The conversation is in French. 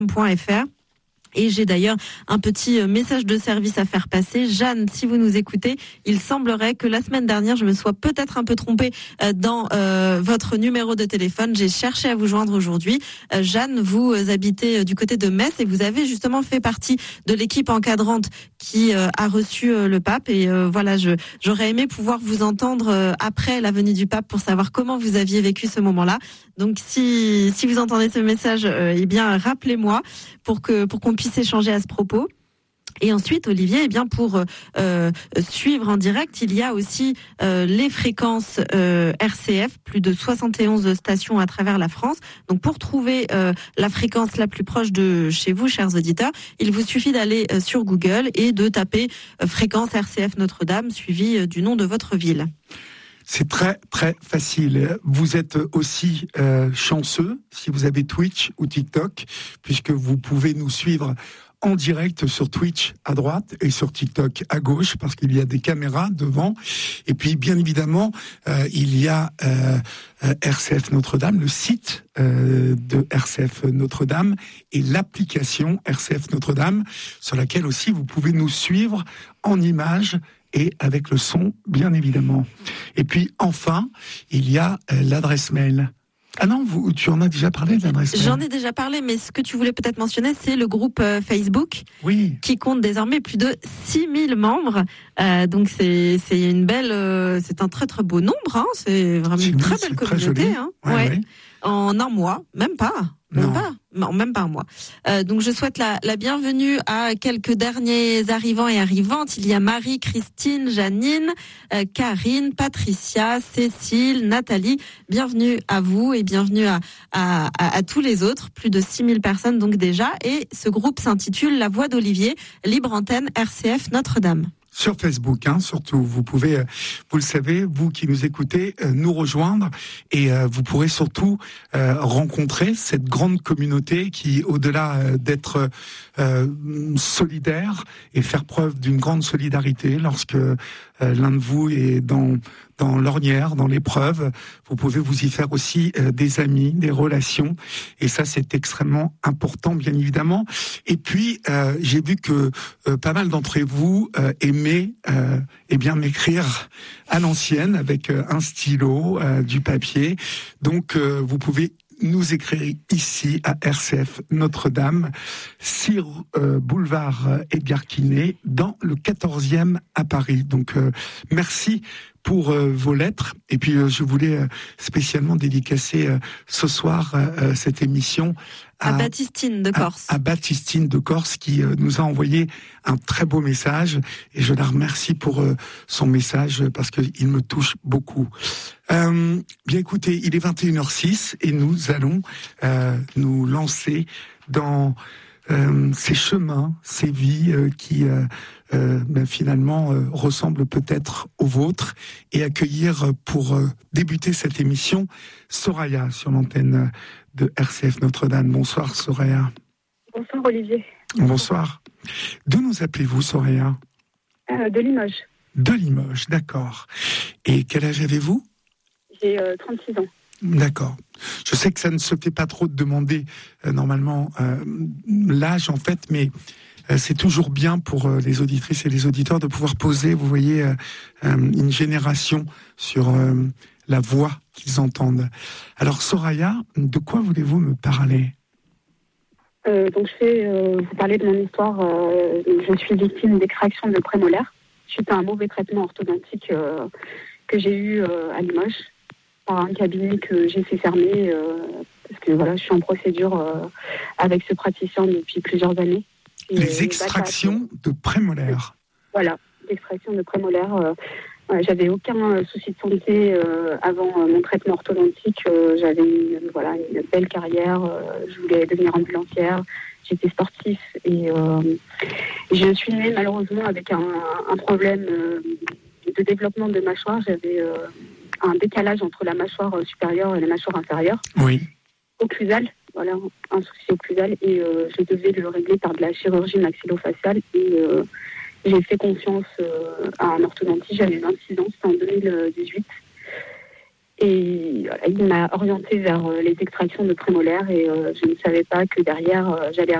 .fr. Et j'ai d'ailleurs un petit message de service à faire passer. Jeanne, si vous nous écoutez, il semblerait que la semaine dernière, je me sois peut-être un peu trompée dans votre numéro de téléphone. J'ai cherché à vous joindre aujourd'hui. Jeanne, vous habitez du côté de Metz et vous avez justement fait partie de l'équipe encadrante qui a reçu le pape. Et voilà, j'aurais aimé pouvoir vous entendre après la venue du pape pour savoir comment vous aviez vécu ce moment-là. Donc si vous entendez ce message, eh bien rappelez-moi pour qu'on puisse échanger à ce propos. Et ensuite, Olivier, eh bien pour suivre en direct, il y a aussi les fréquences RCF, plus de 71 stations à travers la France. Donc pour trouver la fréquence la plus proche de chez vous, chers auditeurs, il vous suffit d'aller sur Google et de taper fréquence RCF Notre-Dame, suivi du nom de votre ville. C'est très très facile. Vous êtes aussi chanceux si vous avez Twitch ou TikTok, puisque vous pouvez nous suivre en direct sur Twitch à droite et sur TikTok à gauche, parce qu'il y a des caméras devant. Et puis bien évidemment, il y a RCF Notre-Dame, le site de RCF Notre-Dame et l'application RCF Notre-Dame, sur laquelle aussi vous pouvez nous suivre en images et avec le son, bien évidemment. Et puis, enfin, il y a l'adresse mail. Ah non, tu en as déjà parlé de l'adresse mail ? J'en ai déjà parlé, mais ce que tu voulais peut-être mentionner, c'est le groupe Facebook, oui, qui compte désormais plus de 6000 membres. Donc c'est une belle, c'est un très très beau nombre. Hein. C'est vraiment une très belle communauté. Hein. Ouais. En un mois, même pas. Même pas un mois. Donc je souhaite la bienvenue à quelques derniers arrivants et arrivantes. Il y a Marie, Christine, Janine, Karine, Patricia, Cécile, Nathalie. Bienvenue à vous et bienvenue à tous les autres. Plus de 6000 personnes donc déjà. Et ce groupe s'intitule La Voix d'Olivier, libre antenne RCF Notre-Dame. Sur Facebook, surtout, vous pouvez, vous le savez, vous qui nous écoutez, nous rejoindre et vous pourrez surtout rencontrer cette grande communauté qui, au-delà d'être solidaire et faire preuve d'une grande solidarité lorsque l'un de vous est dans l'ornière, dans l'épreuve, vous pouvez vous y faire aussi des amis, des relations, et ça c'est extrêmement important, bien évidemment. Et puis j'ai vu que pas mal d'entre vous aimaient m'écrire à l'ancienne avec un stylo, du papier. Donc vous pouvez nous écrire ici à RCF Notre-Dame, 6 boulevard Edgar Quinet, dans le 14e à Paris. Donc merci pour vos lettres. Et puis je voulais spécialement dédicacer ce soir cette émission à Baptistine de Corse. À Baptistine de Corse qui nous a envoyé un très beau message et je la remercie pour son message parce qu'il me touche beaucoup. Bien écoutez, il est 21h06 et nous allons nous lancer dans ces chemins, ces vies qui finalement ressemblent peut-être aux vôtres et accueillir pour débuter cette émission Soraya sur l'antenne de RCF Notre-Dame. Bonsoir Soraya. Bonsoir Olivier. Bonsoir. D'où nous appelez-vous Soraya ? De Limoges. De Limoges, d'accord. Et quel âge avez-vous ? J'ai 36 ans. D'accord. Je sais que ça ne se fait pas trop de demander normalement l'âge en fait, mais c'est toujours bien pour les auditrices et les auditeurs de pouvoir poser, vous voyez, une génération sur la voix qu'ils entendent. Alors Soraya, de quoi voulez-vous me parler ? Donc je vais vous parler de mon histoire. Je suis victime d'extraction de prémolaires suite à un mauvais traitement orthodontique que j'ai eu à Limoges par un cabinet que j'ai fait fermer parce que voilà, je suis en procédure avec ce praticien depuis plusieurs années. Les extractions de prémolaires. Voilà, l'extraction de prémolaires. J'avais aucun souci de santé avant mon traitement orthodontique. J'avais une belle carrière. Je voulais devenir ambulancière. J'étais sportif et je suis née malheureusement avec un problème de développement de mâchoire. J'avais un décalage entre la mâchoire supérieure et la mâchoire inférieure. Oui. Occlusal, voilà, un souci occlusal et je devais le régler par de la chirurgie maxillofaciale et j'ai fait confiance à un orthodontiste. J'avais 26 ans, c'était en 2018. Et voilà, il m'a orientée vers les extractions de prémolaires et je ne savais pas que derrière, j'allais